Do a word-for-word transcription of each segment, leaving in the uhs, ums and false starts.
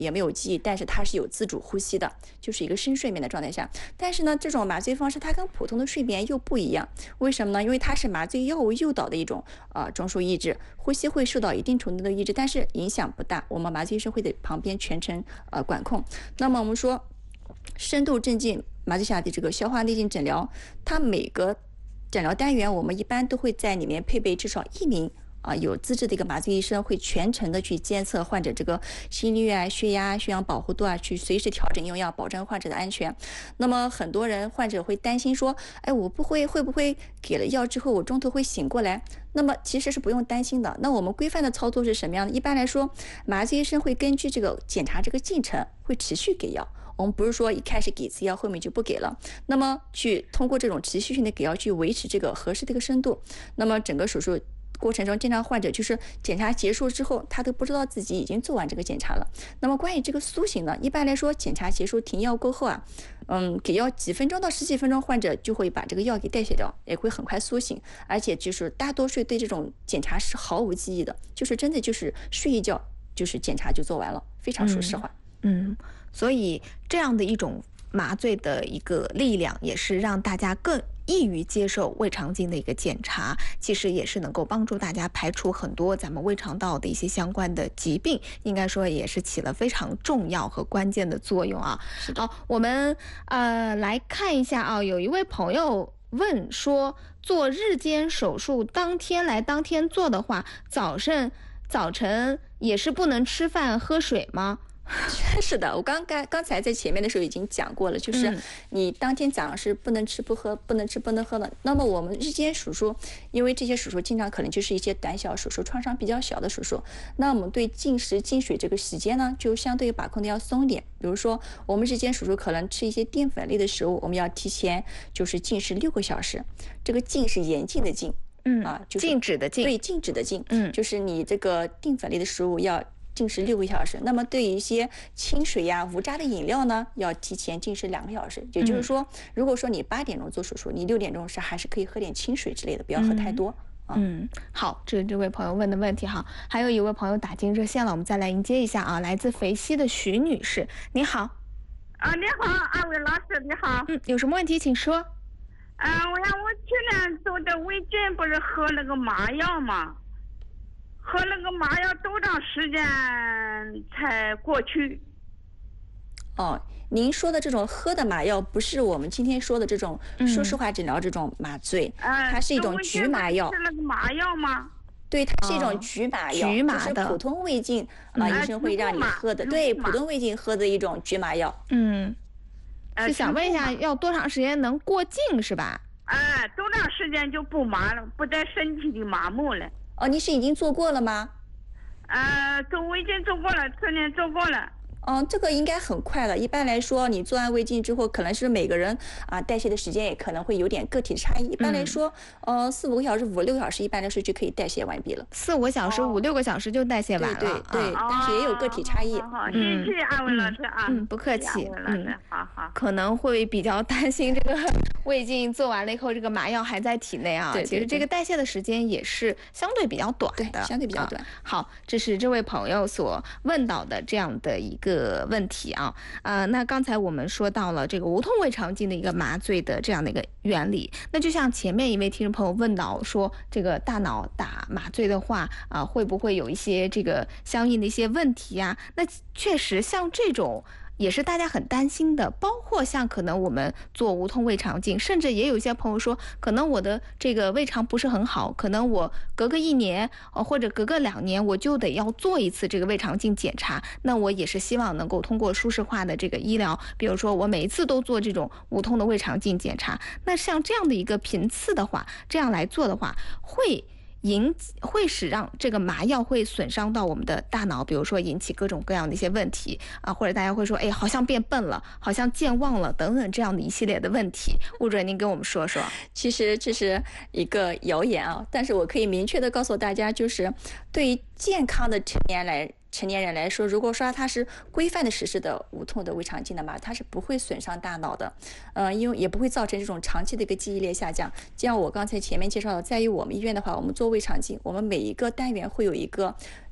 也没有记忆，但是它是有自主呼吸的，就是一个深睡眠的状态下。但是呢，这种麻醉方式它跟普通的睡眠又不一样，为什么呢？因为它是麻醉药物诱导的一种呃中枢抑制，呼吸会受到一定程度的抑制，但是影响不大。我们麻醉医生会在旁边全程呃管控。那么我们说，深度镇静麻醉下的这个消化内镜诊疗，它每个诊疗单元我们一般都会在里面配备至少一名。啊，有资质的一个麻醉医生会全程的去监测患者这个心率啊、血压、血氧饱和度啊，去随时调整用药，保证患者的安全。那么很多人患者会担心说，哎，我不会会不会给了药之后我中途会醒过来？那么其实是不用担心的。那我们规范的操作是什么样的？一般来说，麻醉医生会根据这个检查这个进程，会持续给药。我们不是说一开始给一次药，后面就不给了。那么去通过这种持续性的给药，去维持这个合适的一个深度。那么整个手术过程中，经常患者就是检查结束之后，他都不知道自己已经做完这个检查了。那么关于这个苏醒呢，一般来说，检查结束停药过后啊，嗯，给药几分钟到十几分钟，患者就会把这个药给代谢掉，也会很快苏醒。而且就是大多数对这种检查是毫无记忆的，就是真的就是睡一觉，就是检查就做完了，非常说实话。 嗯，嗯，所以这样的一种麻醉的一个力量，也是让大家更易于接受胃肠镜的一个检查，其实也是能够帮助大家排除很多咱们胃肠道的一些相关的疾病，应该说也是起了非常重要和关键的作用啊。好，我们呃来看一下啊，有一位朋友问说，做日间手术当天来当天做的话，早晨早晨也是不能吃饭喝水吗？ 是的，我刚刚刚才在前面的时候已经讲过了，就是你当天早上是不能吃不喝，不能吃不能喝的。那么我们日间手术，因为这些手术经常可能就是一些短小手术，创伤比较小的手术，那我们对进食进水这个时间呢，就相对把控的要松一点。比如说我们日间手术可能吃一些淀粉类的食物，我们要提前就是禁食六个小时。这个禁是严禁的禁， 嗯啊，就是禁止的禁， 对，禁止的禁， 嗯， 就是你这个淀粉类的食物要禁食六个小时。那么对于一些清水呀、无渣的饮料呢，要提前禁食两个小时。也就是说，如果说你八点钟做手术，你六点钟是还是可以喝点清水之类的，不要喝太多。 嗯，好，这是这位朋友问的问题哈。还有一位朋友打进热线了，我们再来迎接一下啊，来自肥西的徐女士，你好。 啊，你好，二位老师，你好。 嗯，有什么问题请说。 嗯、呃，我想我去年做的胃镜不是喝那个麻药吗？喝那个麻药多长时间才过去？ 哦，您说的这种喝的麻药不是我们今天说的这种说实话诊疗这种麻醉， 嗯、 它是一种局麻药。 是那个麻药吗？ 对，它是一种局麻药， 局麻的， 就是普通胃镜啊、呃，医生会让你喝的，对，普通胃镜喝的一种局麻药。 嗯，是想问一下，要多长时间能过境是吧？ 哎，多长时间就不麻了，不带身体的麻木了。 哦，你是已经做过了吗？ 呃，做胃镜做过了，去年做过了。 嗯，这个应该很快的。一般来说，你做完胃镜之后，可能是每个人啊代谢的时间也可能会有点个体差异。一般来说，嗯、呃，四五个小时、五六个小时，一般来说就可以代谢完毕了。 四五个小时、五六个小时就代谢完了。 对对对， 啊、 但是也有个体差异。 好，好好谢谢二位老师啊。 嗯，不客气。 嗯，好好。 可能会比较担心这个胃镜做完了以后，这个麻药还在体内啊。 对， 其实这个代谢的时间也是相对比较短的， 相对比较短、 啊。好，这是这位朋友所问到的这样的一个问题。啊，呃，那刚才我们说到了这个无痛胃肠镜的一个麻醉的这样的一个原理，那就像前面一位听众朋友问到说，这个大脑打麻醉的话啊、呃，会不会有一些这个相应的一些问题呀、啊？那确实像这种也是大家很担心的，包括像可能我们做无痛胃肠镜，甚至也有一些朋友说，可能我的这个胃肠不是很好，可能我隔个一年呃或者隔个两年我就得要做一次这个胃肠镜检查。那我也是希望能够通过舒适化的这个医疗，比如说我每一次都做这种无痛的胃肠镜检查。那像这样的一个频次的话，这样来做的话，会引会使让这个麻药会损伤到我们的大脑，比如说引起各种各样的一些问题啊，或者大家会说，哎，好像变笨了，好像健忘了等等这样的一系列的问题。吴主任，您跟我们说说。 其实这是一个谣言啊，但是我可以明确的告诉大家，就是对于健康的成年来。成年人来说，如果说他是规范的实施的无痛的胃肠镜的嘛，它是不会损伤大脑的，呃，因为也不会造成这种长期的一个记忆力下降。就像我刚才前面介绍的，在于我们医院的话，我们做胃肠镜，我们每一个单元会有一个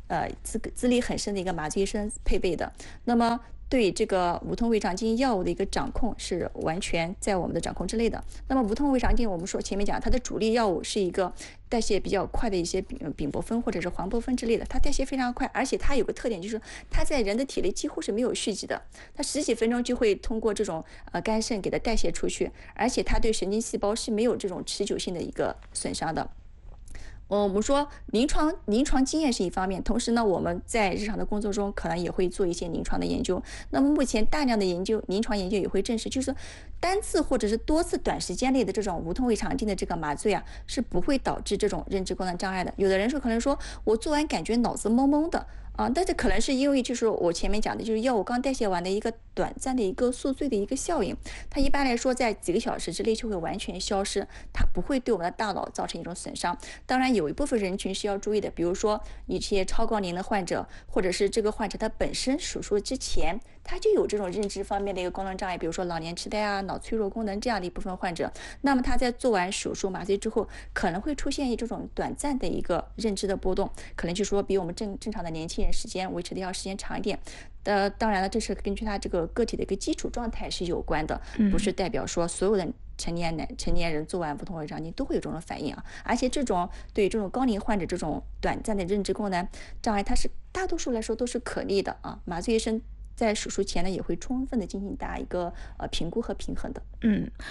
呃资资历很深的一个麻醉医生配备的。那么对这个无痛胃肠镜药物的一个掌控是完全在我们的掌控之内的。那么无痛胃肠镜，我们说前面讲它的主力药物是一个代谢比较快的一些丙丙泊酚或者是黄泊酚之类的，它代谢非常快，而且它有个特点就是它在人的体内几乎是没有蓄积的，它十几分钟就会通过这种呃肝肾给它代谢出去，而且它对神经细胞是没有这种持久性的一个损伤的。我们说临床临床经验是一方面，同时呢，我们在日常的工作中可能也会做一些临床的研究。那么目前大量的研究，临床研究也会证实，就是单次或者是多次短时间内的这种无痛胃肠镜的这个麻醉啊，是不会导致这种认知功能障碍的。有的人说可能说我做完感觉脑子懵懵的。啊，但是可能是因为就是我前面讲的，就是药物刚代谢完的一个短暂的一个宿醉的一个效应，它一般来说在几个小时之内就会完全消失，它不会对我们的大脑造成一种损伤。当然，有一部分人群是要注意的，比如说一些超高龄的患者，或者是这个患者他本身手术之前他就有这种认知方面的一个功能障碍，比如说老年痴呆啊、脑脆弱功能这样的一部分患者，那么他在做完手术麻醉之后，可能会出现一这种短暂的一个认知的波动，可能就是说比我们正正常的年轻人时间维持的要时间长一点。呃，当然了，这是根据他这个个体的一个基础状态是有关的，不是代表说所有的成年男成年人做完无痛胃肠镜都会有这种反应啊。而且这种对于这种高龄患者这种短暂的认知功能障碍，它是大多数来说都是可逆的啊。麻醉医生在手术前呢，也会充分的进行大家一个呃评估和平衡的。 嗯。